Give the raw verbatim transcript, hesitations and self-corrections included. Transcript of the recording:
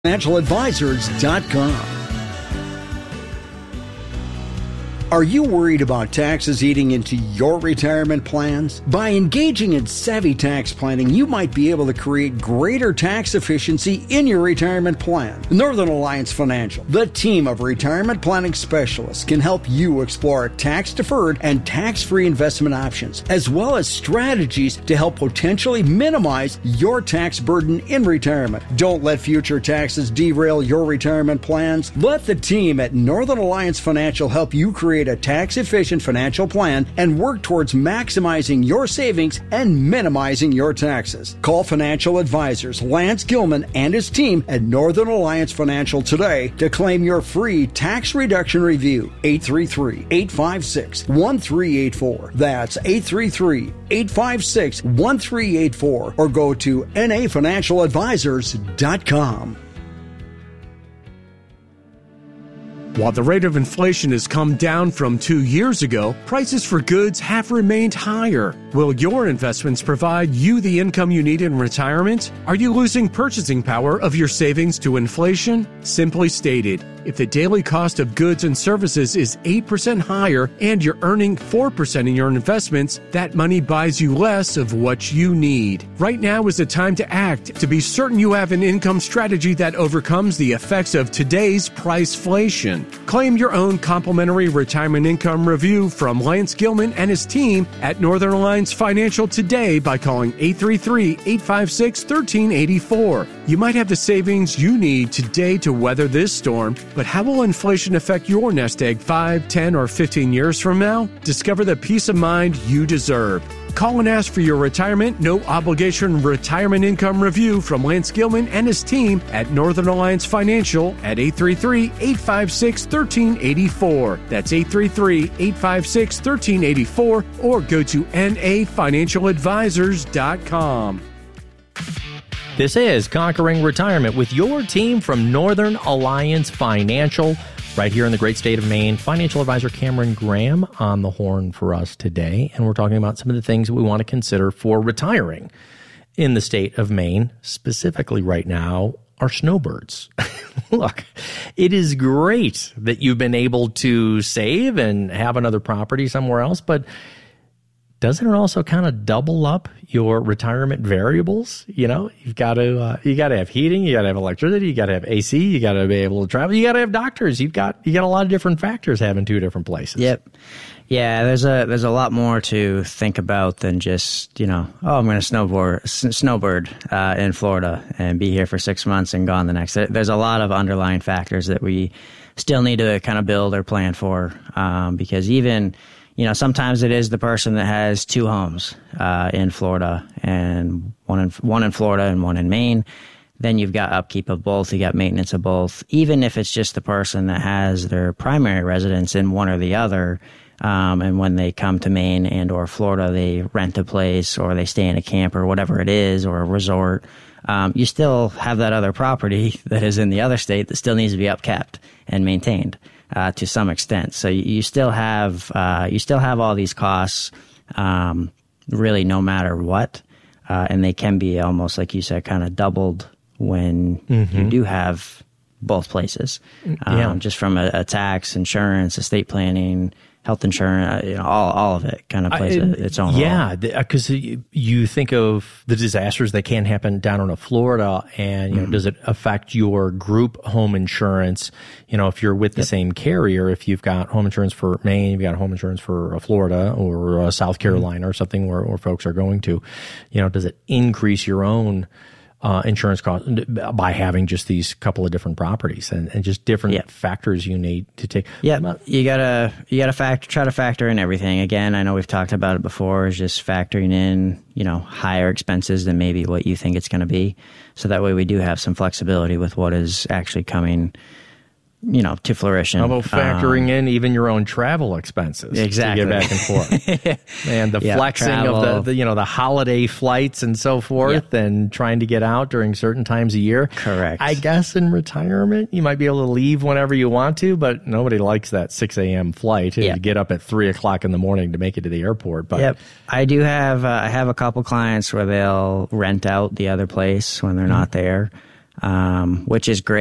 financial advisors dot com. Are you worried about taxes eating into your retirement plans? By engaging in savvy tax planning, you might be able to create greater tax efficiency in your retirement plan. Northern Alliance Financial, the team of retirement planning specialists, can help you explore tax-deferred and tax-free investment options, as well as strategies to help potentially minimize your tax burden in retirement. Don't let future taxes derail your retirement plans. Let the team at Northern Alliance Financial help you create a tax-efficient financial plan and work towards maximizing your savings and minimizing your taxes. Call financial advisors Lance Gilman and his team at Northern Alliance Financial today to claim your free tax reduction review. eight three three, eight five six, one three eight four. That's eight three three, eight five six, one three eight four, or go to N A financial advisors dot com. While the rate of inflation has come down from two years ago, prices for goods have remained higher. Will your investments provide you the income you need in retirement? Are you losing purchasing power of your savings to inflation? Simply stated, if the daily cost of goods and services is eight percent higher and you're earning four percent in your investments, that money buys you less of what you need. Right now is the time to act to be certain you have an income strategy that overcomes the effects of today's priceflation. Claim your own complimentary retirement income review from Lance Gilman and his team at Northern Alliance Financial today by calling eight three three, eight five six, one three eight four. You might have the savings you need today to weather this storm, but how will inflation affect your nest egg five, ten, or fifteen years from now? Discover the peace of mind you deserve. Call and ask for your retirement, no obligation retirement income review from Lance Gilman and his team at Northern Alliance Financial at eight three three, eight five six, one three eight four. That's eight three three, eight five six, one three eight four, or go to N A financial advisors dot com. This is Conquering Retirement with your team from Northern Alliance Financial, right here in the great state of Maine. Financial advisor Cameron Graham on the horn for us today, and we're talking about some of the things that we want to consider for retiring in the state of Maine. Specifically right now are snowbirds. Look, it is great that you've been able to save and have another property somewhere else, but doesn't it also kind of double up your retirement variables? You know, you've got to uh, you got to have heating, you got to have electricity, you got to have A C, you got to be able to travel, you got to have doctors. You've got you got a lot of different factors having two different places. Yep. Yeah, there's a there's a lot more to think about than just, you know, oh, I'm going to snowboard s- snowbird uh, in Florida and be here for six months and gone the next. There's a lot of underlying factors that we still need to kind of build or plan for, um, because even, you know, sometimes it is the person that has two homes uh, in Florida, and one in one in Florida and one in Maine. Then you've got upkeep of both. You got maintenance of both. Even if it's just the person that has their primary residence in one or the other, um, and when they come to Maine and or Florida, they rent a place or they stay in a camp or whatever it is, or a resort. Um, you still have that other property that is in the other state that still needs to be upkept and maintained. Uh, to some extent, so you, you still have uh, you still have all these costs, um, really, no matter what, uh, and they can be almost, like you said, kind of doubled when mm-hmm. you do have both places, um, yeah. just from a, a tax, insurance, estate planning, health insurance, you know, all all of it kind of plays I, its own role. Yeah, because you think of the disasters that can happen down in Florida, and you know, mm-hmm. does it affect your group home insurance? You know, if you're with the yep. same carrier, if you've got home insurance for Maine, you've got home insurance for Florida or uh, South Carolina mm-hmm. or something where, where folks are going to, you know, does it increase your own Uh, insurance costs by having just these couple of different properties and, and just different yep. factors you need to take? Yeah, you gotta you gotta factor try to factor in everything. Again, I know we've talked about it before. Is just factoring in, you know, higher expenses than maybe what you think it's going to be, so that way we do have some flexibility with what is actually coming, you know, to fruition. How about factoring um, in even your own travel expenses exactly. to get back and forth? And the yeah, flexing travel. of the, the, you know, the holiday flights and so forth, yep. and trying to get out during certain times of year. Correct. I guess in retirement, you might be able to leave whenever you want to, but nobody likes that six a.m. flight. You yep. get up at three o'clock in the morning to make it to the airport. But yep. I do have, uh, I have a couple clients where they'll rent out the other place when they're mm-hmm. not there. um, which is great.